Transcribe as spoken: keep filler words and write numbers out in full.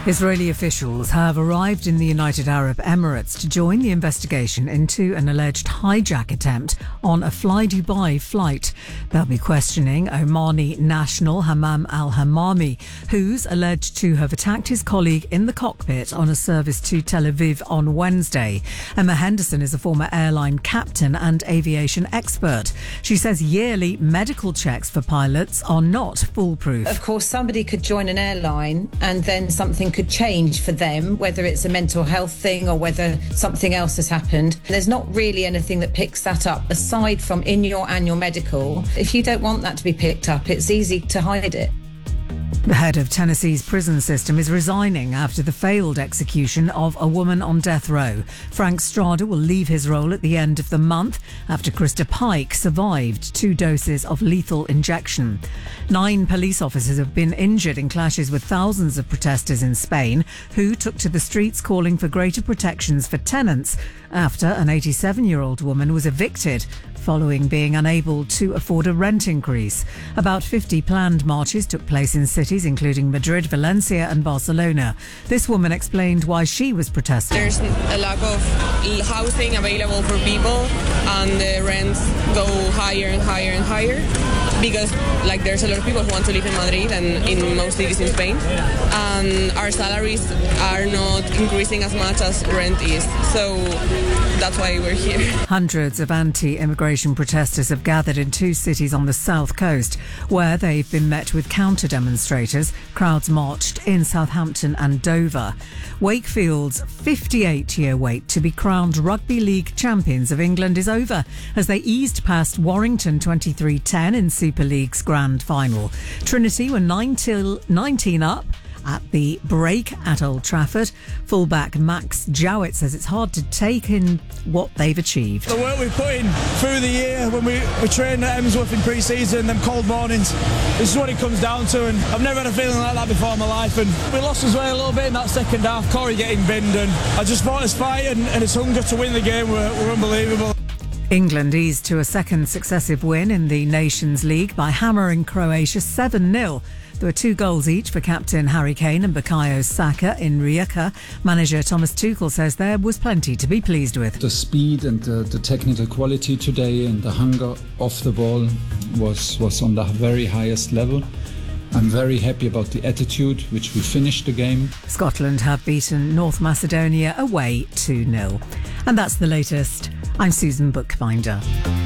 Israeli officials have arrived in the United Arab Emirates to join the investigation into an alleged hijack attempt on a Fly Dubai flight. They'll be questioning Omani national Hammam al-Hammami, who's alleged to have attacked his colleague in the cockpit on a service to Tel Aviv on Wednesday. Emma Henderson is a former airline captain and aviation expert. She says yearly medical checks for pilots are not foolproof. Of course, somebody could join an airline and then something could change for them, whether it's a mental health thing or whether something else has happened. There's not really anything that picks that up aside from in your annual medical. If you don't want that to be picked up, it's easy to hide it. The head of Tennessee's prison system is resigning after the failed execution of a woman on death row. Frank Strada will leave his role at the end of the month after Krista Pike survived two doses of lethal injection. Nine police officers have been injured in clashes with thousands of protesters in Spain who took to the streets calling for greater protections for tenants after an eighty-seven-year-old woman was evicted following being unable to afford a rent increase. About fifty planned marches took place in cities including Madrid, Valencia and Barcelona. This woman explained why she was protesting. There's a lack of housing available for people and the rents go higher and higher and higher because like there's a lot of people who want to live in Madrid and in most cities in Spain, and our salaries are not increasing as much as rent is. So that's why we're here. Hundreds of anti-immigration protesters have gathered in two cities on the south coast where they've been met with counter-demonstrators. Crowds marched in Southampton and Dover. Wakefield's fifty-eight-year wait to be crowned Rugby League champions of England is over as they eased past Warrington twenty-three ten in Super League's grand final. Trinity were nineteen up at the break at Old Trafford. Fullback Max Jowett says it's hard to take in what they've achieved. The work we've put in through the year when we, we trained at Emsworth in pre-season, them cold mornings, this is what it comes down to, and I've never had a feeling like that before in my life, and we lost as well a little bit in that second half, Corey getting binned, and I just thought his fight and, and his hunger to win the game were, were unbelievable. England eased to a second successive win in the Nations League by hammering Croatia seven nil. There were two goals each for captain Harry Kane and Bukayo Saka in Rijeka. Manager Thomas Tuchel says there was plenty to be pleased with. The speed and the, the technical quality today and the hunger off the ball was, was on the very highest level. I'm very happy about the attitude which we finished the game. Scotland have beaten North Macedonia away two nil. And that's the latest. I'm Susan Bookbinder.